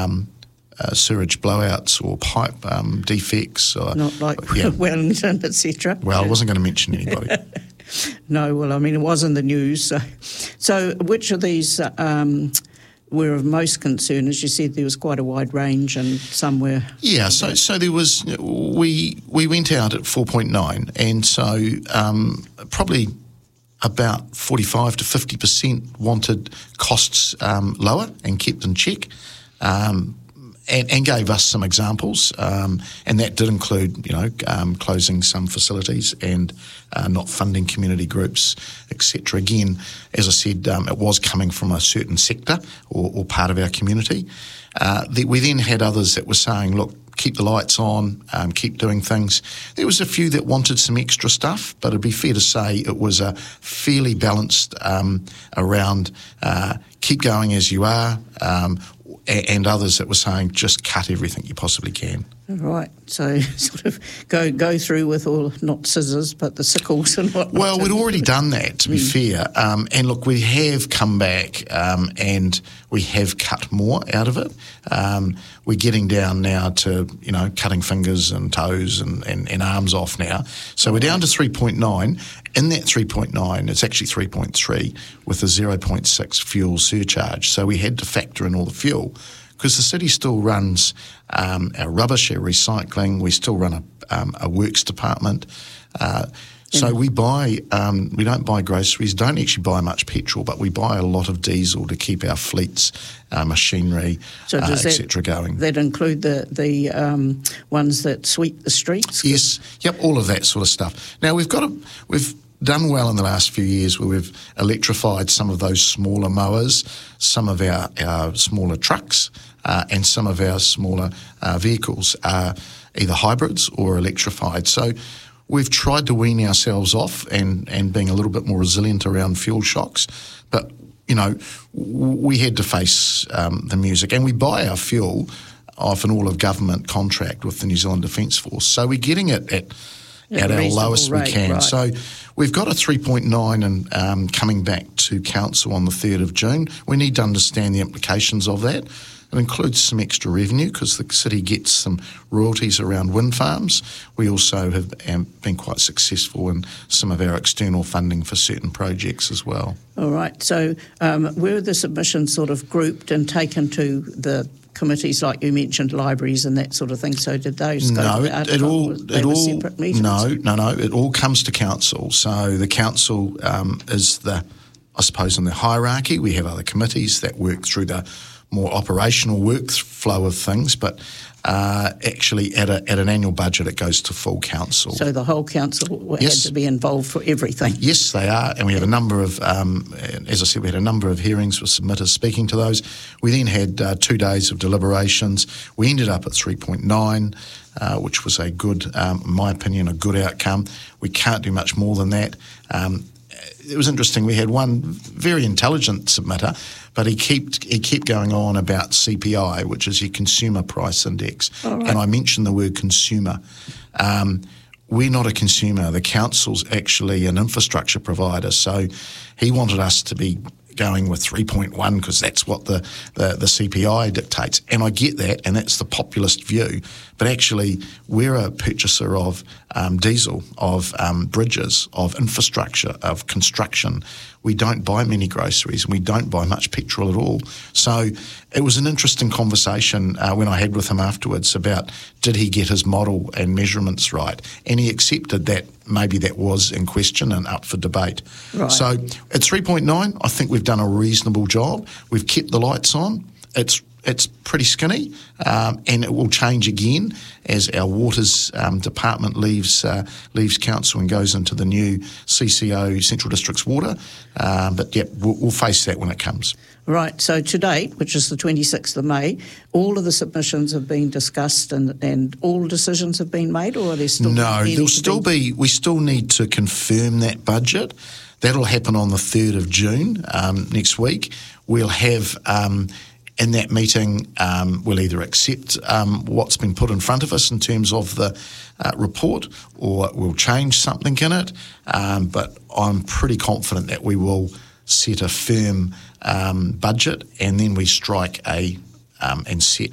sewage blowouts or pipe defects. Not like Wellington, etc. Well, I wasn't going to mention anybody. No, well, I mean, it was in the news. So which of these were of most concern? As you said, there was quite a wide range and some were... Yeah, so there was... We went out at 4.9 and so probably about 45 to 50% wanted costs lower and kept in check. And gave us some examples, and that did include, closing some facilities and not funding community groups, etc. Again, as I said, it was coming from a certain sector or part of our community. We then had others that were saying, look, keep the lights on, keep doing things. There was a few that wanted some extra stuff, but it'd be fair to say it was a fairly balanced around keep going as you are, and others that were saying just cut everything you possibly can. Right, so sort of go through with all, not scissors, but the sickles and whatnot. Well, we'd already done that, to be fair. And look, we have come back and we have cut more out of it. We're getting down now to, cutting fingers and toes and arms off now. So we're down to 3.9. In that 3.9, it's actually 3.3 with a 0.6 fuel surcharge. So we had to factor in all the fuel because the city still runs our rubbish, our recycling. We still run a works department. So we buy, we don't buy groceries, don't actually buy much petrol, but we buy a lot of diesel to keep our fleets, machinery, etc. going. That include the ones that sweep the streets? Yes, yep, all of that sort of stuff. Now we've done well in the last few years where we've electrified some of those smaller mowers, some of our smaller trucks, and some of our smaller vehicles are either hybrids or electrified. So we've tried to wean ourselves off and being a little bit more resilient around fuel shocks. But, we had to face the music. And we buy our fuel off an all-of-government contract with the New Zealand Defence Force. So we're getting it at our lowest rate, we can. Right. So we've got a 3.9 and coming back to council on the 3rd of June. We need to understand the implications of that. It includes some extra revenue because the city gets some royalties around wind farms. We also have been quite successful in some of our external funding for certain projects as well. All right. So were the submissions sort of grouped and taken to the committees like you mentioned, libraries and that sort of thing? So did those go to separate meetings? No. It all comes to council. So the council is I suppose, in the hierarchy. We have other committees that work through the more operational workflow of things, but actually at an annual budget it goes to full council. So the whole council had to be involved for everything? Yes, they are, and we have a number of, as I said, we had a number of hearings with submitters speaking to those. We then had 2 days of deliberations. We ended up at 3.9, which was a good, in my opinion, a good outcome. We can't do much more than that. It was interesting. We had one very intelligent submitter, but he kept going on about CPI, which is your Consumer Price Index. Oh, right. And I mentioned the word consumer. We're not a consumer. The council's actually an infrastructure provider. So he wanted us to be going with 3.1 because that's what the CPI dictates. And I get that, and that's the populist view. But actually, we're a purchaser of diesel, of bridges, of infrastructure, of construction. We don't buy many groceries and we don't buy much petrol at all. So it was an interesting conversation when I had with him afterwards about did he get his model and measurements right. And he accepted that maybe that was in question and up for debate. Right. So at 3.9, I think we've done a reasonable job. We've kept the lights on. It's pretty skinny, and it will change again as our waters department leaves council and goes into the new CCO, Central Districts Water. But yeah, we'll face that when it comes. Right. So to date, which is the 26th of May, all of the submissions have been discussed and all decisions have been made, or are there still? No, there'll still be. We still need to confirm that budget. That'll happen on the 3rd of June next week. We'll have. In that meeting, we'll either accept what's been put in front of us in terms of the report, or we'll change something in it. But I'm pretty confident that we will set a firm budget, and then we strike and set